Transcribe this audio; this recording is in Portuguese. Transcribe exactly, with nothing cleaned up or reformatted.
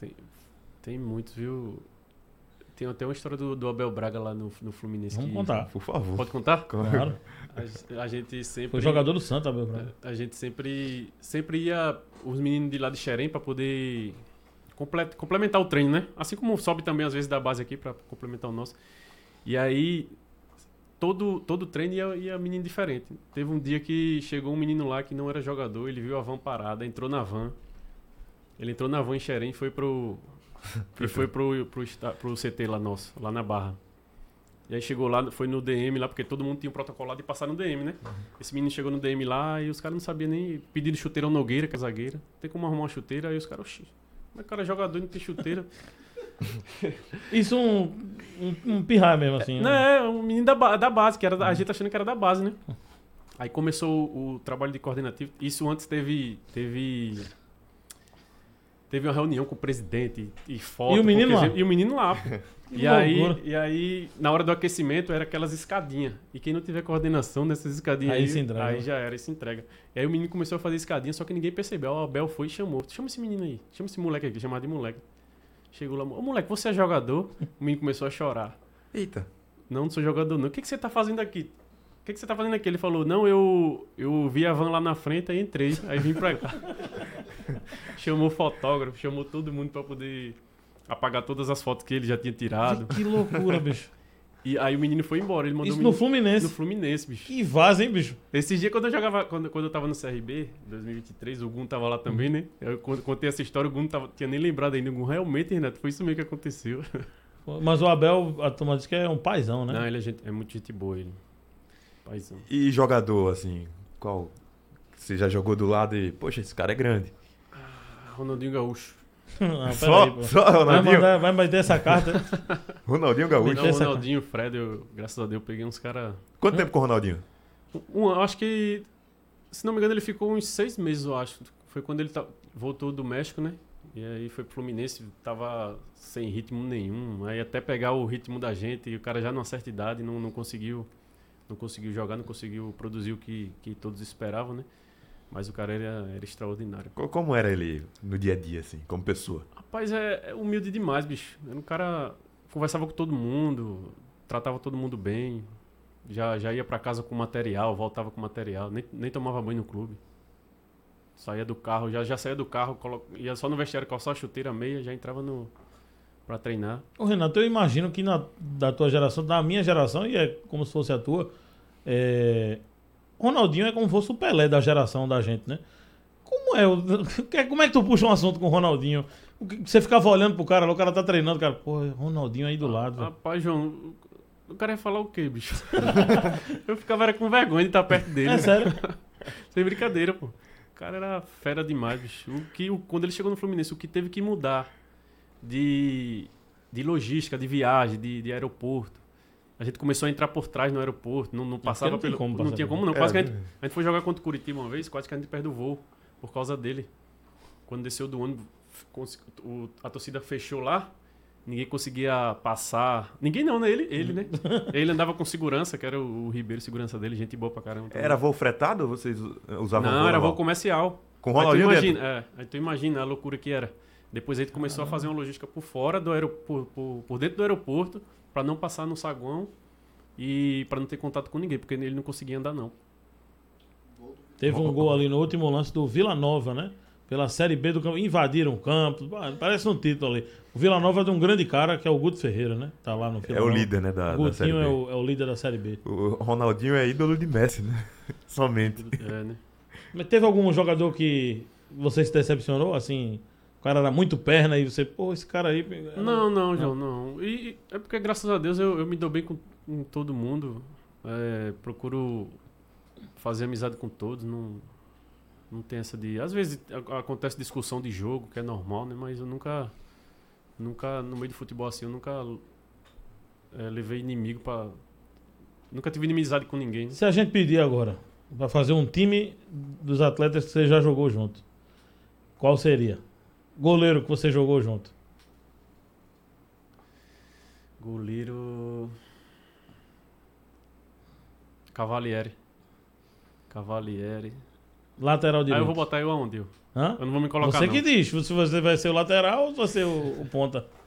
tem, tem muitos, viu? Tem até uma história do, do Abel Braga lá no, no Fluminense. Vamos que, contar. Por favor. Pode contar? Claro. A, a gente sempre... Foi jogador do Santa, Abel Braga. A gente sempre, sempre ia, os meninos de lá de Xerém, pra poder complet, complementar o treino, né? Assim como sobe também, às vezes, da base aqui, pra complementar o nosso. E aí, todo, todo treino ia, ia menino diferente. Teve um dia que chegou um menino lá que não era jogador, ele viu a van parada, entrou na van. Ele entrou na van em Xerém e foi pro... e foi pro, pro, pro, pro C T lá nosso, lá na Barra. E aí chegou lá, foi no D M lá, porque todo mundo tinha um protocolo lá de passar no D M, né? Uhum. Esse menino chegou no D M lá e os caras não sabiam nem... Pediram chuteira ao Nogueira, que é zagueira. Tem como arrumar uma chuteira? Aí os caras, oxi, mas o cara é jogador e não tem chuteira. Isso um, um, um pirraia mesmo, assim. É, não, né? é um menino da, da base, que era da, a gente achando que era da base, né? Aí começou o, o trabalho de coordenativo. Isso antes teve... teve Teve uma reunião com o presidente e foto. E o menino lá? E o menino lá. E aí, e aí, na hora do aquecimento, era aquelas escadinhas. E quem não tiver coordenação nessas escadinhas aí, aí, se entrega. aí já era, e se entrega. E aí o menino começou a fazer escadinha, só que ninguém percebeu. O Abel foi e chamou. Chama esse menino aí. Chama esse moleque aqui, chamado de moleque. Chegou lá, ô moleque, você é jogador? O menino começou a chorar. Eita. Não, não sou jogador não. O que, que você tá fazendo aqui? O que, que você tá fazendo aqui? Ele falou, não, eu, eu vi a van lá na frente, aí entrei, aí vim pra cá. Chamou o fotógrafo, chamou todo mundo pra poder apagar todas as fotos que ele já tinha tirado. Que loucura, bicho. E aí o menino foi embora. Ele mandou Isso o menino, no Fluminense? No Fluminense, bicho. Que vaza, hein, bicho? Esses dias, quando eu jogava, quando, quando eu tava no C R B, em dois mil e vinte e três, o Gun tava lá também, né? Eu contei essa história, o Gun não tinha nem lembrado ainda. O Gun, realmente, Renato, foi isso mesmo que aconteceu. Mas o Abel, a turma diz que é um paizão, né? Não, ele é, gente, é muito gente boa, ele. Paizão. E jogador, assim, qual? Você já jogou do lado e, poxa, esse cara é grande. Ah, Ronaldinho Gaúcho. Ah, só, aí, só vai, Ronaldinho? mandar, vai meter essa carta. Ronaldinho Gaúcho. Não, Ronaldinho, Fred, eu, graças a Deus, eu peguei uns caras... Quanto tempo com o Ronaldinho? Um, eu acho que, se não me engano, ele ficou uns seis meses, eu acho. Foi quando ele tá, voltou do México, né? E aí foi pro Fluminense, tava sem ritmo nenhum. Aí até pegar o ritmo da gente, e o cara já numa certa idade não, não conseguiu não conseguiu jogar, não conseguiu produzir o que, que todos esperavam, né? Mas o cara era, era extraordinário. Como era ele no dia a dia, assim, como pessoa? Rapaz, é, é humilde demais, bicho. Era um cara... Conversava com todo mundo, tratava todo mundo bem. Já, já ia pra casa com material, voltava com material. Nem, nem tomava banho no clube. Saía do carro, já, já saía do carro, colo... ia só no vestiário calçar a chuteira meia, já entrava no... pra treinar. Ô, Renato, eu imagino que na, da tua geração, da minha geração, e é como se fosse a tua, é... Ronaldinho é como se fosse o Pelé da geração da gente, né? Como é, o... como é que tu puxa um assunto com o Ronaldinho? Você ficava olhando pro cara, lá, o cara tá treinando, o cara, pô, Ronaldinho aí do lado. Ah, rapaz, João, o cara ia falar o quê, bicho? Eu ficava era com vergonha de estar perto dele. É sério? Sem brincadeira, pô. O cara era fera demais, bicho. O que, o, quando ele chegou no Fluminense, o que teve que mudar de, de logística, de viagem, de, de aeroporto. A gente começou a entrar por trás no aeroporto, não, não passava não pelo... como não tinha como não. É, Quase que a gente, é. a gente foi jogar contra o Curitiba uma vez, quase que a gente perde o voo por causa dele. Quando desceu do ônibus, o, a torcida fechou lá, ninguém conseguia passar. Ninguém não, né? Ele, ele né? Ele andava com segurança, que era o, o Ribeiro, segurança dele, gente boa pra caramba. Também. Era voo fretado ou vocês usavam Não, voo era naval? voo comercial. Com Aí tu Ronaldinho imagina, dentro? é, aí tu imagina a loucura que era. Depois aí tu começou ah, a fazer uma logística por fora do aeroporto, por, por dentro do aeroporto, pra não passar no saguão e pra não ter contato com ninguém, porque ele não conseguia andar, não. Teve um gol ali no último lance do Vila Nova, né? Pela Série B do campo. Invadiram o campo. Parece um título ali. O Vila Nova é de um grande cara, que é o Guto Ferreira, né? Tá lá no Vila É o Nova. líder, né, da, O da Série Gutinho B. é o, é o líder da Série B. O Ronaldinho é ídolo de Messi, né? Somente. É, né? Mas teve algum jogador que você se decepcionou? Assim, o cara era muito perna e você, pô, esse cara aí... Não, não, João, não. E e é porque, graças a Deus, eu, eu me dou bem com, com todo mundo. É, procuro fazer amizade com todos. Não, não tem essa de... Às vezes a- acontece discussão de jogo, que é normal, né? Mas eu nunca... Nunca, no meio do futebol assim, eu nunca é, levei inimigo pra... Nunca tive inimizade com ninguém. Né? Se a gente pedir agora pra fazer um time dos atletas que você já jogou junto, qual seria? Goleiro que você jogou junto. Goleiro... Cavalieri. Cavalieri. Lateral Aí direito. eu vou botar eu aonde? Eu? Hã? Eu não vou me colocar, Você não. que diz, se você vai ser o lateral ou se vai ser o, o ponta.